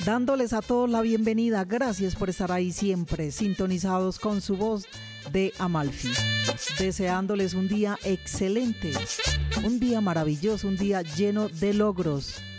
dándoles a todos la bienvenida. Gracias por estar ahí siempre, sintonizados con su voz de Amalfi. Deseándoles un día excelente, un día maravilloso, un día lleno de logros,